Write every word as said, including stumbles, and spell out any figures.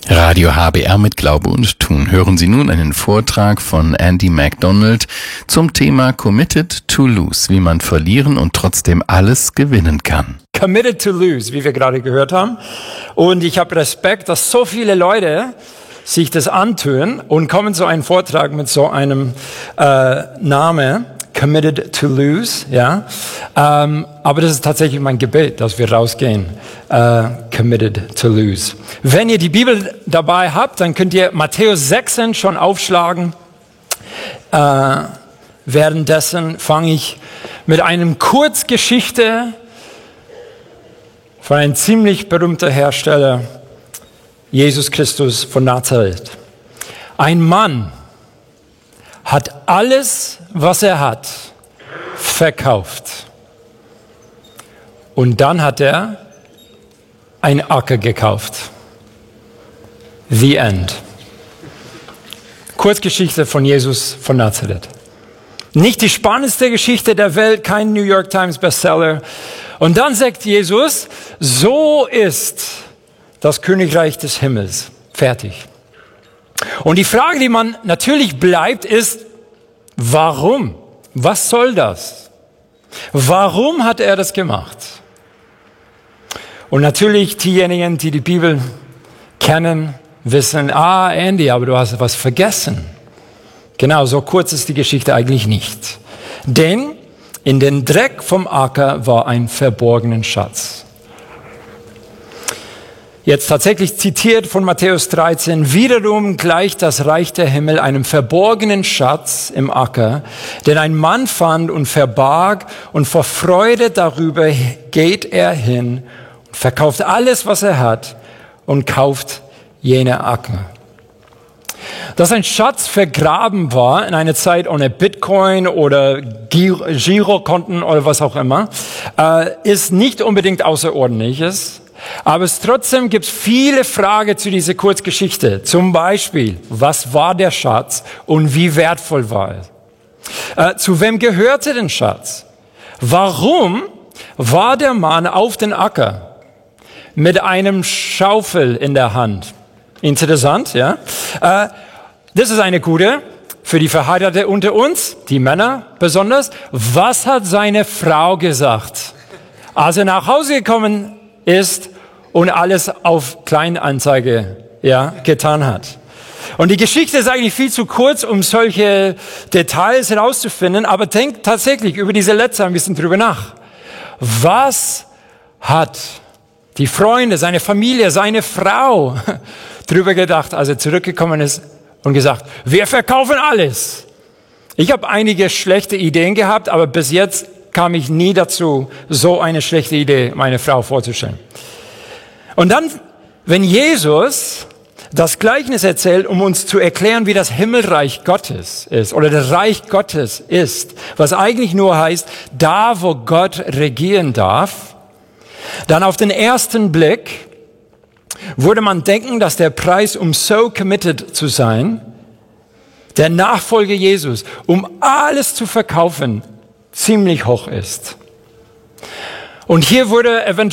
Radio H B R mit Glaube und Tun. Hören Sie nun einen Vortrag von Andy MacDonald zum Thema Committed to Lose, wie man verlieren und trotzdem alles gewinnen kann. Committed to Lose, wie wir gerade gehört haben. Und ich habe Respekt, dass so viele Leute sich das antun und kommen zu einem Vortrag mit so einem äh, Namen, Committed to Lose, ja. Ähm, aber das ist tatsächlich mein Gebet, dass wir rausgehen. Uh, committed to lose. Wenn ihr die Bibel dabei habt, dann könnt ihr Matthäus sechzehn schon aufschlagen. Uh, währenddessen fange ich mit einem Kurzgeschichte von einem ziemlich berühmten Hersteller, Jesus Christus von Nazareth. Ein Mann hat alles, was er hat, verkauft. Und dann hat er ein Acker gekauft. The End. Kurzgeschichte von Jesus von Nazareth. Nicht die spannendste Geschichte der Welt, kein New York Times Bestseller. Und dann sagt Jesus, so ist das Königreich des Himmels. Fertig. Und die Frage, die man natürlich bleibt, ist, warum? Was soll das? Warum hat er das gemacht? Und natürlich diejenigen, die die Bibel kennen, wissen, ah, Andy, aber du hast was vergessen. Genau, so kurz ist die Geschichte eigentlich nicht. Denn in den Dreck vom Acker war ein verborgener Schatz. Jetzt tatsächlich zitiert von Matthäus dreizehn, wiederum gleicht das Reich der Himmel einem verborgenen Schatz im Acker, den ein Mann fand und verbarg, und vor Freude darüber geht er hin, verkauft alles, was er hat, und kauft jene Acker. Dass ein Schatz vergraben war in einer Zeit ohne Bitcoin oder Girokonten oder was auch immer, äh, ist nicht unbedingt Außerordentliches. Aber es trotzdem gibt viele Fragen zu dieser Kurzgeschichte. Zum Beispiel, was war der Schatz und wie wertvoll war er? Äh, zu wem gehörte der Schatz? Warum war der Mann auf dem Acker mit einem Schaufel in der Hand? Interessant, ja? Äh, das ist eine gute für die Verheirateten unter uns, die Männer besonders. Was hat seine Frau gesagt, als er nach Hause gekommen ist und alles auf Kleinanzeige, ja, getan hat? Und die Geschichte ist eigentlich viel zu kurz, um solche Details herauszufinden, aber denkt tatsächlich über diese letzte ein bisschen drüber nach. Was hat die Freunde, seine Familie, seine Frau drüber gedacht, als er zurückgekommen ist und gesagt, wir verkaufen alles? Ich habe einige schlechte Ideen gehabt, aber bis jetzt kam ich nie dazu, so eine schlechte Idee meine Frau vorzustellen. Und dann, wenn Jesus das Gleichnis erzählt, um uns zu erklären, wie das Himmelreich Gottes ist oder das Reich Gottes ist, was eigentlich nur heißt, da wo Gott regieren darf, dann auf den ersten Blick würde man denken, dass der Preis, um so committed zu sein, der Nachfolger Jesus, um alles zu verkaufen, ziemlich hoch ist. Und hier würde eventuell